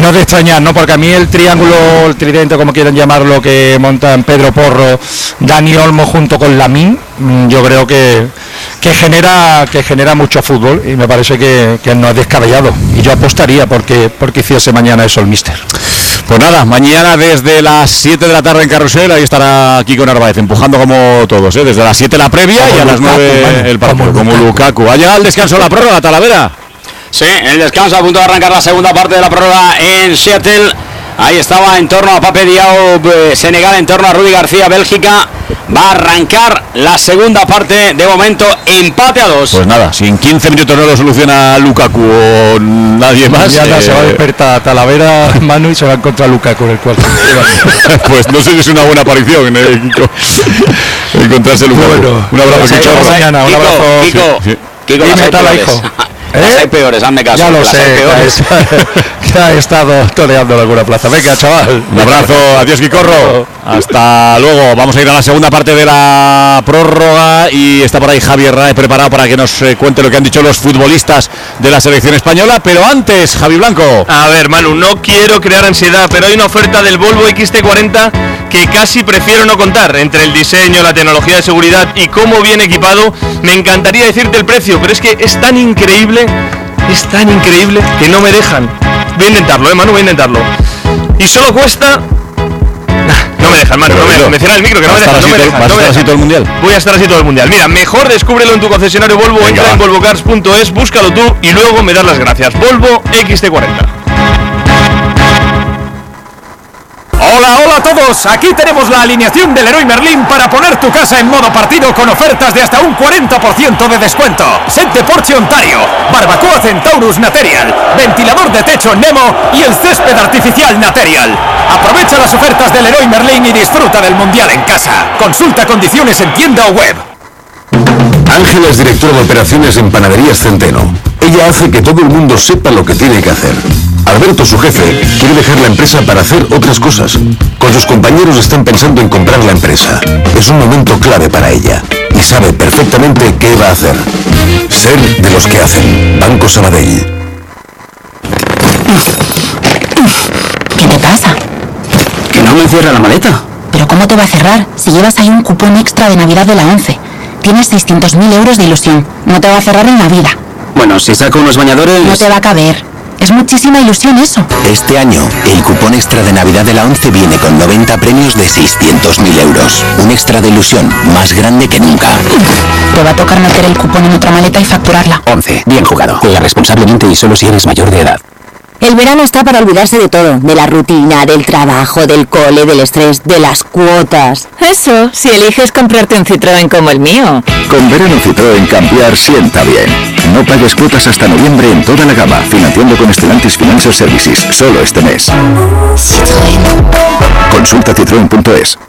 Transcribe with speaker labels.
Speaker 1: no es de extrañar, ¿no? Porque a mí el triángulo, el tridente, como quieran llamarlo, que montan Pedro Porro, Dani Olmo junto con Lamine, yo creo que genera mucho fútbol, y me parece que no es descabellado, y yo apostaría porque hiciese mañana eso el míster.
Speaker 2: Pues nada, mañana desde las 7 de la tarde en Carrusel, ahí estará Kiko Narváez empujando como todos, desde las 7 la previa como y a las 9 el partido, como Lukaku. ¿Ha llegado el descanso, la prórroga, Talavera?
Speaker 3: Sí, el descanso, a punto de arrancar la segunda parte de la prórroga en Seattle. Ahí estaba en torno a Pape Diaw, Senegal, en torno a Rudi García, Bélgica. Va a arrancar la segunda parte, de momento empate a 2.
Speaker 2: Pues nada, si en 15 minutos no lo soluciona Lukaku o nadie más,
Speaker 1: ya se va a despertar Talavera, Manu, y se va a encontrar Lukaku en el cuarto.
Speaker 2: Pues no sé si es una buena aparición, Kiko, encontrarse Lukaku.
Speaker 1: Bueno,
Speaker 2: un abrazo,
Speaker 1: Kiko, mañana, un abrazo.
Speaker 3: Kiko, hijo. Hay peores, hazme caso.
Speaker 1: Ya lo sé, que ha estado toreando en alguna plaza. Venga, chaval.
Speaker 2: Un abrazo, adiós, Quicorro. Hasta luego. Vamos a ir a la segunda parte de la prórroga y está por ahí Javier Raez preparado para que nos cuente lo que han dicho los futbolistas de la selección española. Pero antes, Javi Blanco.
Speaker 4: A ver, Manu, no quiero crear ansiedad, pero hay una oferta del Volvo XT40 que casi prefiero no contar. Entre el diseño, la tecnología de seguridad y cómo viene equipado, me encantaría decirte el precio, pero es que es tan increíble que no me dejan. Voy a intentarlo, Manu, voy a intentarlo. Y solo cuesta... No me dejan, Manu, me cierra el micro, que no me dejan.
Speaker 2: ¿Vas a estar así todo el mundial?
Speaker 4: Voy a estar así todo el mundial. Mira, mejor descúbrelo en tu concesionario Volvo. Venga, entra en volvocars.es, búscalo tú y luego me das las gracias. Volvo XT40.
Speaker 5: Hola a todos, aquí tenemos la alineación del Leroy Merlin para poner tu casa en modo partido con ofertas de hasta un 40% de descuento. Set de Porsche Ontario, barbacoa Centaurus Material, ventilador de techo Nemo y el césped artificial Material. Aprovecha las ofertas del Leroy Merlin y disfruta del mundial en casa. Consulta condiciones en tienda o web.
Speaker 6: Ángela es directora de operaciones en Panaderías Centeno. Ella hace que todo el mundo sepa lo que tiene que hacer. Alberto, su jefe, quiere dejar la empresa para hacer otras cosas. Con sus compañeros están pensando en comprar la empresa. Es un momento clave para ella y sabe perfectamente qué va a hacer. Ser de los que hacen. Banco Sabadell.
Speaker 7: ¿Qué te pasa?
Speaker 3: Que no me cierra la maleta.
Speaker 7: ¿Pero cómo te va a cerrar si llevas ahí un cupón extra de Navidad de la 11? Tienes 600.000 euros de ilusión. No te va a cerrar en la vida.
Speaker 3: Bueno, si saco unos bañadores...
Speaker 7: No te va a caber. Es muchísima ilusión eso.
Speaker 8: Este año, el cupón extra de Navidad de la 11 viene con 90 premios de 600.000 euros. Un extra de ilusión más grande que nunca.
Speaker 7: Te va a tocar meter el cupón en otra maleta y facturarla.
Speaker 8: 11. Bien jugado. Juega responsablemente y solo si eres mayor de edad.
Speaker 9: El verano está para olvidarse de todo. De la rutina, del trabajo, del cole, del estrés, de las cuotas.
Speaker 10: Eso, si eliges comprarte un Citroën como el mío.
Speaker 11: Con verano Citroën cambiar sienta bien. No pagues cuotas hasta noviembre en toda la gama, financiando con Stellantis Financial Services, solo este mes.
Speaker 7: Citroën.
Speaker 11: Consulta citroen.es.